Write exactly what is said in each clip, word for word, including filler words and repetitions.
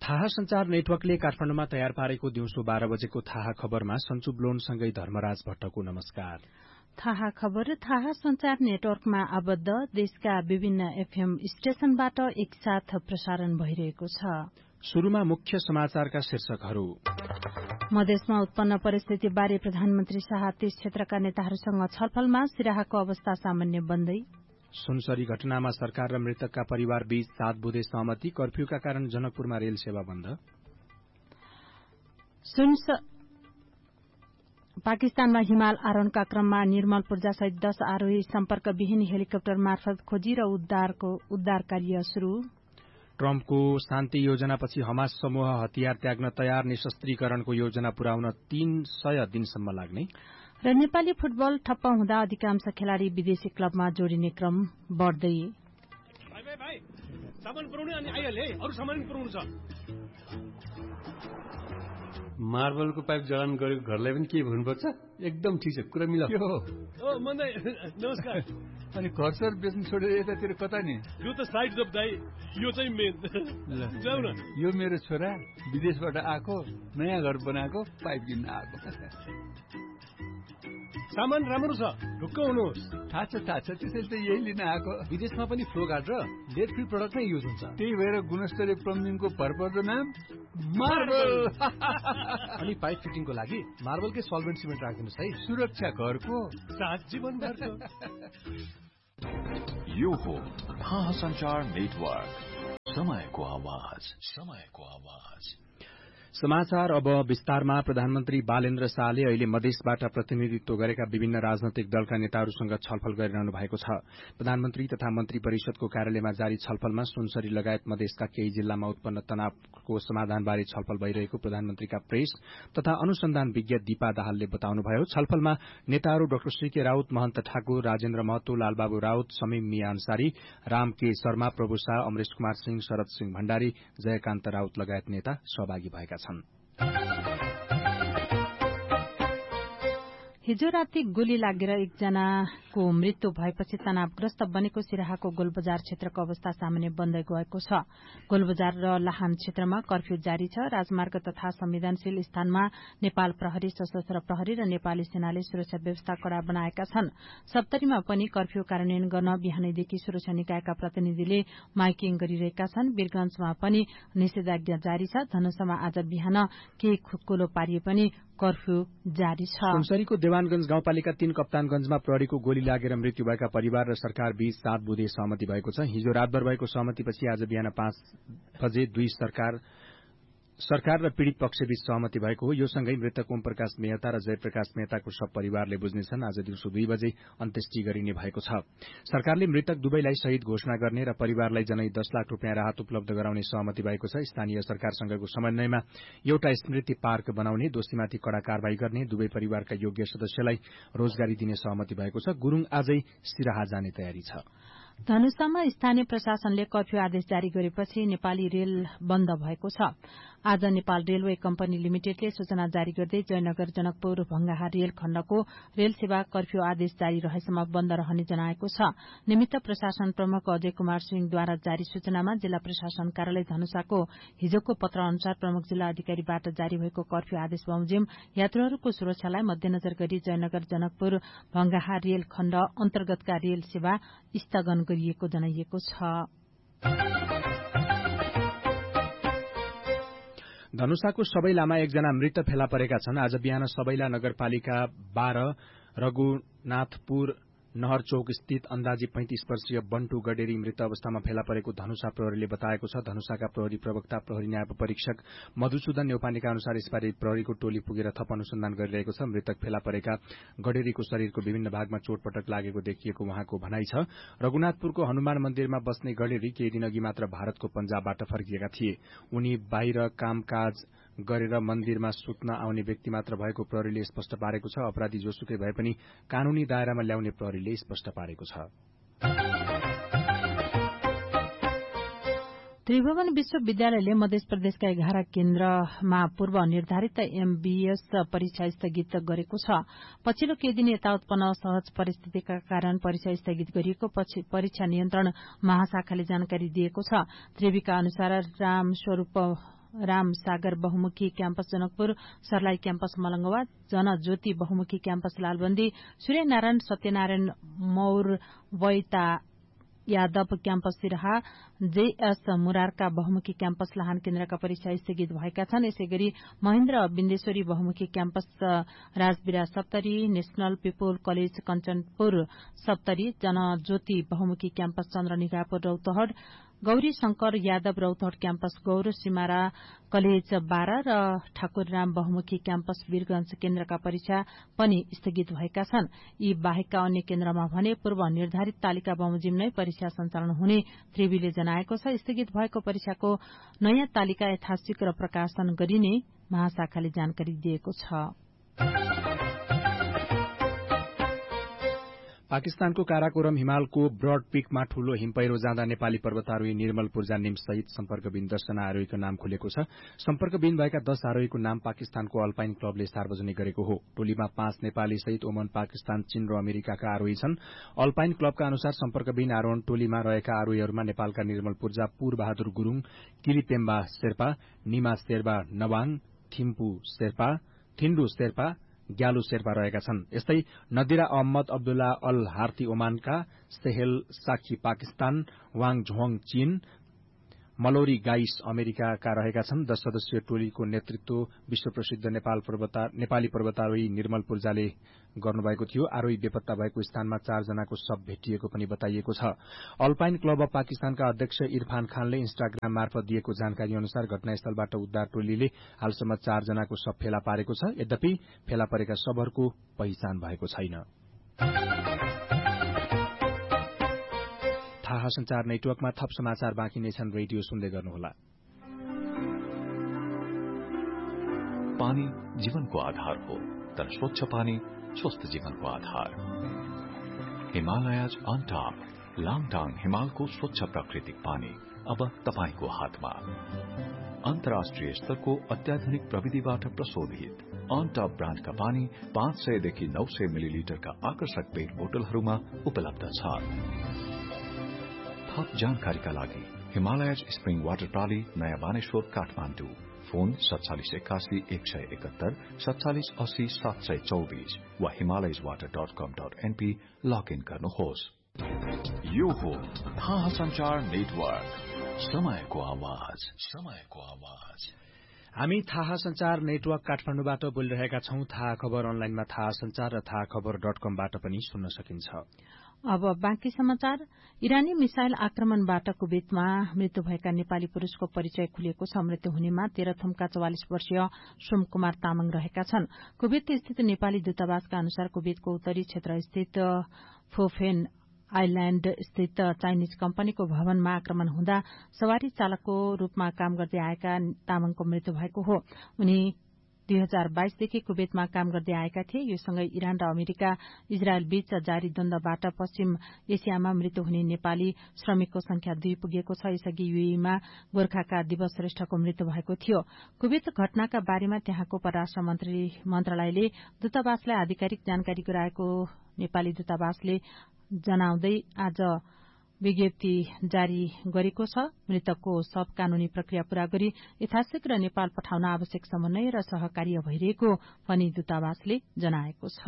थाहा संचार नेटवर्कले काठमाडौँमा तयार पारेको दिउँसो बाह्र बजेको थाहा खबरमा सञ्चु ब्लोनसँगै धर्मराज भट्टको नमस्कार। थाहा खबर थाहा संचार नेटवर्कमा आबद्ध देशका विभिन्न एफएम स्टेशनबाट एकसाथ प्रसारण भइरहेको छ। शुरूमा मुख्य समाचारका शीर्षकहरू। मधेसमा उत्पन्न परिस्थितिबारे प्रधानमन्त्री शाह तीस क्षेत्रका नेताहरूसँग छलफलमा सिराहाको अवस्था सामान्य बन्दै। सुनसरी घटनामा सरकार र मृतकका परिवार बीच सात बुधे सहमति, कर्फ्यूका कारण जनकपुरमा रेल सेवा बन्द। सुनस पाकिस्तानमा हिमाल आरोहणका क्रममा निर्मल पूर्जासहित दश आरोही सम्पर्कविहीन हेलिकप्टर मार्फत खोजी र उद्धारको उद्धार कार्य शुरू। ट्रम्पको शान्ति योजनापछि हमास समूह हतियार त्याग्न तयार, निशस्त्रीकरणको योजना पुर्याउन तीन सय दिनसम्म लाग्ने। र नेपाली फुटबल ठप्प हुँदा अधिकांश खेलाड़ी विदेशी क्लबमा जोडिने क्रम बढ्दै। मार्बलको पाइप जडान गरेको घरलाई पनि के भन्नुपर्छ? एकदम ठिक छ, कुरा मिला। नमस्कार। अनि घर सर बेच्नु छोडेर यतातिर कता नि? यो त साइड जब दाइ, यो चाहिँ मेन। जाऊ न। यो मेरो छोरा विदेशबाट आएको, नयाँ घर बनाएको, पाइप किन्न आएको। सामान राम्रो छ, ढुक्क हुनुहोस्। थाहा छ थाहा छ, त्यसैले त यही लिन आएको। विदेशमा पनि फ्लो गार्ड र लेड फ्री प्रडक्ट नै युज हुन्छ। त्यही भएर गुणस्तरीय प्लम्बिङको भरपर्दो नाम मार्बल। अनि पाइप फिटिङको लागि मार्बलकै सल्भेन्ट सिमेन्ट राखिदिनुहोस् है। सुरक्षा घरको साथ जीवन घरको। यो हो थाहा संचार नेटवर्क, समयको आवाज, समयको आवाज। समाचार अब विस्तारमा। प्रधानमन्त्री बालेन्द्र शाहले अहिले मधेसबाट प्रतिनिधित्व गरेका विभिन्न राजनैतिक दलका नेताहरूसँग छलफल गरिरहनु भएको छ। प्रधानमन्त्री तथा मन्त्री परिषदको कार्यालयमा जारी छलफलमा सुनसरी लगायत मधेसका केही जिल्लामा उत्पन्न तनावको समाधानबारे छलफल भइरहेको प्रधानमन्त्रीका प्रेस तथा अनुसन्धान विज्ञ दीपा दाहालले बताउनुभयो। छलफलमा नेताहरू डाक्टर सीके राउत, महन्त ठाकुर, राजेन्द्र महतो, लालबाबु राउत, समीम मिया अन्सारी, राम के शर्मा, प्रभु शाह, अमरेश कुमार सिंह, शरद सिंह भण्डारी, जयकान्त राउत लगायत नेता सहभागी भएका छन्। हिजो राति गोली लागेर एकजनाको मृत्यु भएपछि तनावग्रस्त बनेको सिराहाको गोलबजार क्षेत्रको अवस्था सामान्य बन्दै गएको छ। गोलबजार र लाहान क्षेत्रमा कर्फ्यू जारी छ। राजमार्ग तथा संवेदनशील स्थानमा नेपाल प्रहरी, सशस्त्र प्रहरी र नेपाली सेनाले सुरक्षा व्यवस्था कड़ा बनाएका छन्। सप्तरीमा पनि कर्फ्यू कार्यान्वयन गर्न बिहानैदेखि सुरक्षा निकायका प्रतिनिधिले माइकिङ गरिरहेका छन्। वीरगंजमा पनि निषेधाज्ञा जारी छ। धनुषामा आज बिहान केही खुट्कुलो पारिए पनि कर्फ्यू जारी छ। सुनसरीको देवानगंज गाउँपालिका तीन कप्तानगंजमा प्रहरीको गोली लागेर मृत्यु भएका परिवार र सरकार बीच सात बुधे सहमति भएको छ। हिजो रातभर भएको सहमतिपछि आज बिहान पाँच बजे दुई सरकार सरकार र पीड़ित पक्षबीच सहमति भएको हो। यो सँगै मृतक ओम प्रकाश मेहता र जयप्रकाश मेहताको सब परिवारले बुझ्नेछन्। आज दिउँसो दुई बजे अन्त्येष्टि गरिने भएको छ। सरकारले मृतक दुवैलाई शहीद घोषणा गर्ने र परिवारलाई जनै दस लाख रूपियाँ राहत उपलब्ध गराउने सहमति भएको छ। स्थानीय सरकारसँगको समन्वयमा एउटा स्मृति पार्क बनाउने, दोषीमाथि कड़ा कारवाही गर्ने, दुवै परिवारका योग्य सदस्यलाई रोजगारी दिने सहमति भएको छ। गुरूङ आजै सिराहा जाने तयारी छ। धनुषामा स्थानीय प्रशासनले कर्फ्यू आदेश जारी गरेपछि नेपाली रेल बन्द भएको छ। आज नेपाल रेलवे कम्पनी लिमिटेडले सूचना जारी गर्दै जयनगर जनकपुर भंगाहा रेल खण्डको रेल सेवा कर्फ्यू आदेश जारी रहेसम्म बन्द रहने जनाएको छ। निमित्त प्रशासन प्रमुख अजय कुमार सिंहद्वारा जारी सूचनामा जिल्ला प्रशासन कार्यालय धनुषाको हिजोको पत्र अनुसार प्रमुख जिल्ला अधिकारीबाट जारी भएको कर्फ्यू आदेश बमोजिम यात्रुहरूको सुरक्षालाई मध्यनजर गरी जयनगर जनकपुर भंगाहा रेल खण्ड अन्तर्गतका रेल सेवा स्थगन गरिएको जनाइएको छ। धनुषाको सबैलामा एकजना मृत फेला परेका छन्। आज बिहान सबैला नगरपालिका बाह्र रघुनाथपुर नहरचौक स्थित अन्दाजी पैंतीस वर्षीय बन्टु गडेरी मृत अवस्थामा फेला परेको धनुषा प्रहरीले बताएको छ। धनुषाका प्रहरी प्रवक्ता प्रहरी न्याय परीक्षक मधुसूदन न्यौपानेका अनुसार यसबारे प्रहरीको टोली पुगेर थप अनुसन्धान गरिरहेको छ। मृतक फेला परेका गडेरीको शरीरको विभिन्न भागमा चोटपटक लागेको देखिएको उहाँको भनाइ छ। रघुनाथपुरको हनुमान मन्दिरमा बस्ने गडेरी केही दिन अघि मात्र भारतको पंजाबबाट फर्किएका थिए। उनी बाहिर कामकाज गरेर मन्दिरमा सुत्न आउने व्यक्ति मात्र भएको प्रहरीले स्पष्ट पारेको छ। अपराधी जोसुकै भए पनि कानूनी दायरामा ल्याउने प्रहरीले स्पष्ट पारेको छ। त्रिभुवन विश्वविद्यालयले मध्य प्रदेशका एघार केन्द्रमा पूर्व निर्धारित एमबीएस परीक्षा स्थगित गरेको छ। पछिल्लो केही दिन यता उत्पन्न सहज परिस्थितिका कारण परीक्षा स्थगित गरिएको परीक्षा नियन्त्रण महाशाखाले जानकारी दिएको छ। त्रिविका अनुसार रामस्वरूप राम सागर बहुमुखी क्याम्पस जनकपुर, सर्लाही क्याम्पस मलंगवा, जनज्योति बहुमुखी क्याम्पस लालबन्दी, सूर्यनारायण सत्यनारायण मौर वैता यादव क्याम्पस सिराहा, जेएस मुरारका बहुमुखी क्याम्पस लाहान केन्द्रका परीक्षा स्थगित भएका छन्। यसै गरी महेन्द्र बिन्देश्वरी बहुमुखी campus राजबिरा Saptari, national people college Kanchanpur Saptari, जनज्योति बहुमुखी क्याम्पस चन्द्रनिगापुर रौतहट, गौरी शंकर यादव रौतहट क्याम्पस गौर, सिमारा कलेज बाह्र र ठाकुरराम बहुमुखी क्याम्पस वीरगंज केन्द्रका परीक्षा पनि स्थगित भएका छन्। यी बाहेकका अन्य केन्द्रमा भने पूर्व निर्धारित तालिका बमोजिम नै परीक्षा सञ्चालन हुने त्रिवीले जनाएको छ। स्थगित भएको परीक्षाको नयाँ तालिका यथाशीघ्र प्रकाशन गरिने महाशाखाले जानकारी दिएको छ। पाकिस्तानको काराकोरम हिमालको ब्रड पीकमा ठूलो हिमपैह्रो जाँदा नेपाली पर्वतारोही निर्मल पूर्जा निम सहित सम्पर्कविन दसजना आरोहीको नाम खुलेको छ। सम्पर्कविन भएका दश आरोहीको नाम पाकिस्तानको अल्पाइन क्लबले सार्वजनिक गरेको हो। टोलीमा पाँच नेपाली सहित ओमन, पाकिस्तान, चीन र अमेरिकाका आरोही छन्। अल्पाइन क्लबका अनुसार सम्पर्कविन आरोहण टोलीमा रहेका आरोहीहरूमा नेपालका निर्मल पूर्जा, पूर बहादुर गुरूङ, किलिपेम्बा शेर्पा, निमा शेर्पा नवाङ, थिम्पू शेर्पा, थिन्डु शेर्पा, ग्यालु शेर्पा रहेका छन्। यस्तै नदिरा अहमद अब्दुल्ला अल हार्थी ओमानका, सेहेल साखी पाकिस्तान, वाङ झोङ चीन, मलौरी गाइस अमेरिकाका रहेका छन्। दश सदस्यीय टोलीको नेतृत्व विश्व प्रसिद्ध नेपाल पर्वता नेपाली पर्वतारोही निर्मल पूर्जाले गर्नुभएको थियो। आरोही बेपत्ता भएको स्थानमा चारजनाको शव भेटिएको पनि बताइएको छ। अल्पाइन क्लब अफ पाकिस्तानका अध्यक्ष इरफान खानले इन्स्टाग्राम मार्फत दिएको जानकारी अनुसार घटनास्थलबाट उद्धार टोलीले हालसम्म चारजनाको शव फेला पारेको छ। यद्यपि फेला परेका शवहरूको पहिचान भएको छैन। थाहा संचार नेटवर्कमा थप समाचार बाँकी नै छन्। रेडियो सुन्दै गर्नुहोला। पानी जीवनको आधार हो, तर स्वच्छ पानी स्वस्थ जीवनको आधार। हिमालयज अन टप, लाङटाङ हिमालको स्वच्छ प्राकृतिक पानी अब तपाईको हातमा। अन्तर्राष्ट्रिय स्तरको अत्याधुनिक प्रविधिबाट प्रशोधित अन टप ब्रान्डका पानी पाँच सयदेखि नौ सय मिलिलिटरका आकर्षक पेट बोतलहरूमा उपलब्ध छ। थप जानकारीका लागि हिमालयज स्प्रिङ वाटर प्राली, नयाँ बानेश्वर, काठमाडौँ। फोन सत्तालिस एकासी एक सय एकहत्तर, सत्तालिस अस्सी सात सय चौबिस वा हिमालयज वाटर डट कम डट एनपी लगइन गर्नुहोस्। यो हो थाहा संचार नेटवर्क, समयको आवाज, समयको आवाज। हामी थाहा संचार नेटवर्क काठमाडौँबाट बोलिरहेका छौं। थाहा खबर अनलाइनमा थाहा संचार र थाहा खबर डट कमबाट पनि सुन्न सकिन्छ। अब बाँकी समाचार। इरानी मिसाइल आक्रमणबाट कुवेतमा मृत्यु भएका नेपाली पुरूषको परिचय खुलिएको छ। मृत्यु हुनेमा तेह्रथुमका चौवालिस वर्षीय सोम कुमार तामाङ रहेका छन्। कुवेत स्थित नेपाली दूतावासका अनुसार कुवेतको उत्तरी क्षेत्र स्थित फोफेन आइल्याण्ड स्थित चाइनिज कम्पनीको भवनमा आक्रमण हुँदा सवारी चालकको रूपमा काम गर्दै आएका तामाङको मृत्यु भएको हो। उनी दुई हजार बाइसदेखि कुवेतमा काम गर्दै आएका थिए। यो सँगै इरान र अमेरिका इजरायल बीच जारी द्वन्द्वबाट पश्चिम एसियामा मृत्यु हुने नेपाली श्रमिकको संख्या दुई पुगेको छ। यसअघि यूएईमा गोर्खाका दिवस श्रेष्ठको मृत्यु भएको थियो। कुवेत घटनाका बारेमा त्यहाँको परराष्ट्र मन्त्रालयले दूतावासलाई आधिकारिक जानकारी गराएको नेपाली दूतावासले जनाउँदै आज विज्ञप्ति जारी गरेको छ। मृतकको शव कानूनी प्रक्रिया पूरा गरी यथाशीघ्र नेपाल पठाउन आवश्यक समन्वय र सहकार्य भइरहेको पनि दूतावासले जनाएको छ।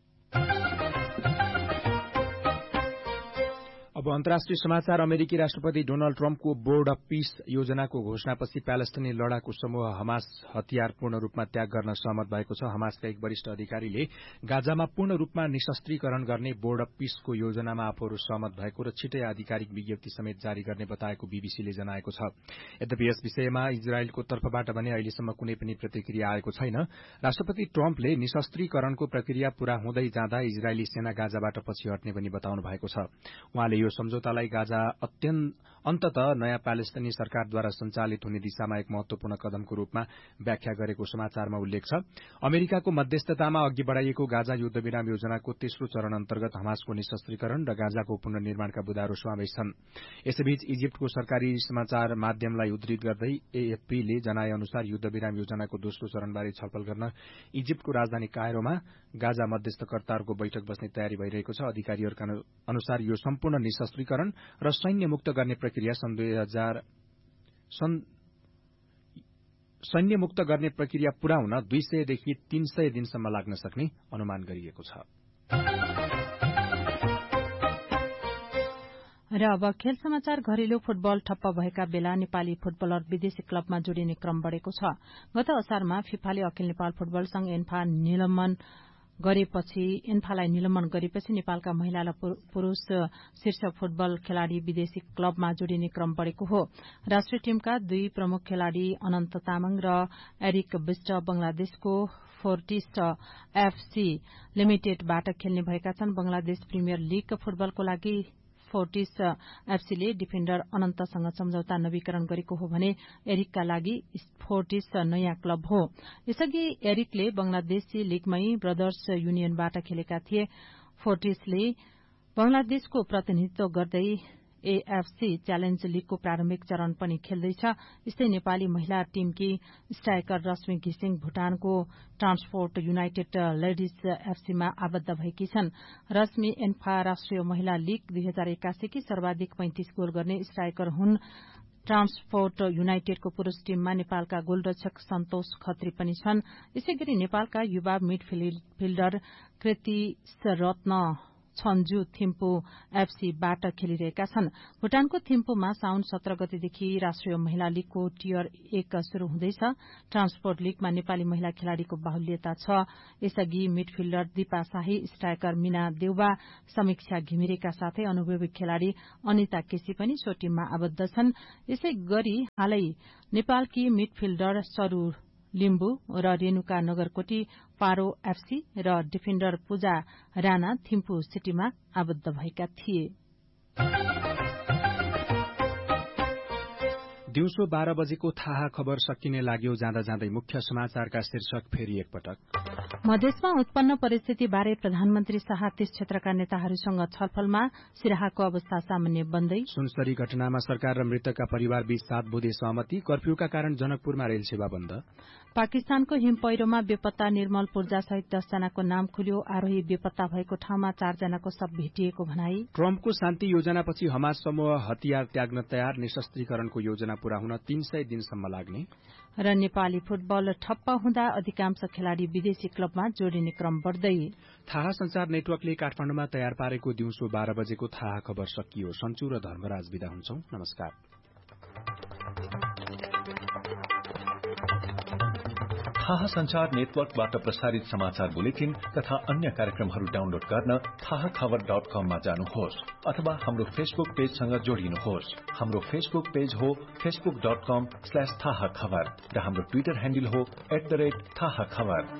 अब अन्तर्राष्ट्रिय समाचार। अमेरिकी राष्ट्रपति डोनाल्ड ट्रम्पको बोर्ड अफ पीस योजनाको घोषणापछि प्यालेस्टाइनी लडाकु समूह हमास हतियार पूर्ण रूपमा त्याग गर्न सहमत भएको छ। हमासका एक वरिष्ठ अधिकारीले गाजामा पूर्ण रूपमा निशस्त्रीकरण गर्ने बोर्ड अफ पीसको योजनामा आफूहरू सहमत भएको र छिटै आधिकारिक विज्ञप्ति समेत जारी गर्ने बताएको बीबीसीले जनाएको छ। यद्यपि यस विषयमा इजरायलको तर्फबाट भने अहिलेसम्म कुनै पनि प्रतिक्रिया आएको छैन। राष्ट्रपति ट्रम्पले निशस्त्रीकरणको प्रक्रिया पूरा हुँदै जाँदा इजरायली सेना गाजाबाट पछि हट्ने पनि बताउनु भएको छ। उहाँले यो सम्झौतालाई गाजा अन्तत नयाँ प्यालेस्टाइनी सरकारद्वारा सञ्चालित हुने दिशामा एक महत्वपूर्ण कदमको रूपमा व्याख्या गरेको समाचारमा उल्लेख छ। अमेरिकाको मध्यस्थतामा अघि बढ़ाइएको गाजा युद्धविराम योजनाको तेस्रो चरण अन्तर्गत हमासको निशस्त्रीकरण र गाजाको पुनर्निर्माणका बुँदाहरू समावेश छन्। यसैबीच इजिप्टको सरकारी समाचार माध्यमलाई उद्धृत गर्दै एएफपीले जनाए अनुसार युद्धविराम योजनाको दोस्रो चरणबारे छलफल गर्न इजिप्टको राजधानी कायरोमा गाजा मध्यस्थकर्ताहरूको बैठक बस्ने तयारी भइरहेको छ। अधिकारीहरूका अनुसार यो सम्पूर्ण निशस्त्रीकरण र सैन्य मुक्त गर्ने प्रक्रिया सन् दुई हजार सन् सैन्य मुक्त गर्ने प्रक्रिया पूरा हुन दुई सयदेखि तीन सय दिनसम्म लाग्न सक्ने अनुमान गरिएको छ। र अब खेल समाचार। घरेलु फुटबल ठप्प भएका बेला नेपाली फुटबलर विदेशी क्लबमा जोडिने क्रम बढ़ेको छ। गत असारमा फिफाले अखिल नेपाल फुटबल संघ एन्फा निलम्बन गरेपछि एन्फालाई निलम्बन गरेपछि नेपालका महिला र पुरूष शीर्ष फुटबल खेलाड़ी विदेशी क्लबमा जोडिने क्रम बढ़ेको हो। राष्ट्रिय टीमका दुई प्रमुख खेलाड़ी अनन्त तामाङ र एरिक बिष्ट बंगलादेशको फोर्टिस एफसी लिमिटेडबाट खेल्ने भएका छन्। बंगलादेश प्रिमियर लीग फुटबलको लागि फोर्टिस एफसीले डिफेन्डर अनन्तसँग सम्झौता नवीकरण गरेको हो भने एरिकका लागि फोर्टिस नयाँ क्लब हो। यसअघि एरिकले बंगलादेशी लीगमै ब्रदर्स युनियनबाट खेलेका थिए। फोर्टिसले बंगलादेशको प्रतिनिधित्व गर्दै एएफसी च्यालेन्ज लीगको प्रारम्भिक चरण पनि खेल्दैछ। यस्तै नेपाली महिला टीमकी स्ट्राइकर रश्मि घिसिङ भूटानको ट्रान्सपोर्ट युनाइटेड लेडिज एफसीमा आबद्ध भएकी छन्। रश्मि एन्फा राष्ट्रिय महिला लीग दुई हजार एकासी की सर्वाधिक पैंतिस गोल गर्ने स्ट्राइकर हुन्। ट्रान्सपोर्ट युनाइटेडको पुरूष टीममा नेपालका गोलरक्षक सन्तोष खत्री पनि छन्। यसैगरी नेपालका युवा मिडफिल्डर कृतिश रत्न छन्जु थिम्पू एफसीबाट खेलिरहेका छन्। भूटानको थिम्पूमा साउन सत्र गतेदेखि राष्ट्रिय महिला लीगको टियर एक शुरू हुँदैछ। ट्रान्सपोर्ट लीगमा नेपाली महिला खेलाड़ीको बाहुल्यता छ। यसअघि मिडफिल्डर दीपा शाही, स्ट्राइकर मीना देउबा, समीक्षा घिमिरेका साथै अनुभवी खेलाड़ी अनिता केसी पनि सो टीममा आबद्ध छन्। यसै गरी हालै नेपालकी मिडफिल्डर सरू लिम्बू र रेणुका नगरकोटी पारो एफसी र डिफेन्डर पूजा राणा थिम्पू सिटीमा आबद्ध भएका थिए। दिउँसो बाह्र बजेको थाहा खबर सकिने लाग्यो। जाँदा जाँदै मुख्य समाचारका शीर्षक फेरि एकपटक। मधेसमा उत्पन्न परिस्थिति बारे प्रधानमन्त्री शाह त्यस क्षेत्रका नेताहरूसँग छलफलमा। सिराहाको अवस्था सामान्य बन्दै। सुनसरी घटनामा सरकार र मृतकका परिवार बीच सात बुधे सहमति। कर्फ्यूका कारण जनकपुरमा रेल सेवा बन्द। पाकिस्तानको हिम पहिरोमा बेपत्ता निर्मल पूर्जा सहित दसजनाको नाम खुल्यो। आरोही बेपत्ता भएको ठाउँमा चारजनाको शव भेटिएको भनाई। ट्रम्पको शान्ति योजनापछि हमास समूह हतियार त्याग्न तयार। निशस्त्रीकरणको योजना पूरा हुन तीन सय दिनसम्म लाग्ने। र नेपाली फुटबल ठप्प हुँदा अधिकांश खेलाड़ी विदेशी क्लबमा जोडिने क्रम बढ़दै। थाहा संचार नेटवर्कले काठमाडौँमा तयार पारेको दिउँसो बाह्र बजेको थाहा खबर सकियो। सन्चु र धर्मराज विदा हुन्छौं। नमस्कार। थाहा संचार नेटवर्कबाट प्रसारित समाचार बुलेटिन तथा अन्य कार्यक्रमहरू डाउनलोड गर्न थाहा खबर डट कममा जानुहोस् अथवा हाम्रो फेसबुक पेजसँग जोडिनुहोस्। हाम्रो फेसबुक पेज हो फेसबुक डट कम स्ल्याश थाहा खबर र हाम्रो ट्विटर ह्यान्डल हो एट द रेट थाहा खबर।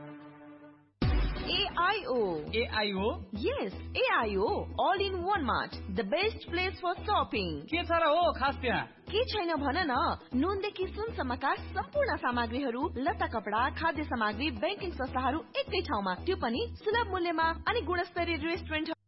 A I O. A I O? Yes, A I O. All in one mart. The best place for shopping. के छ र हो खास त्यहाँ? के छैन भन न। नुनदेखि सुनसम्मका सम्पूर्ण सामग्रीहरू, लत्ता कपडा, खाद्य सामग्री, बैंकिङ संस्थाहरू एकै ठाउँमा, त्यो पनि सुलभ मूल्यमा अनि गुणस्तरीय रेस्टुरेन्ट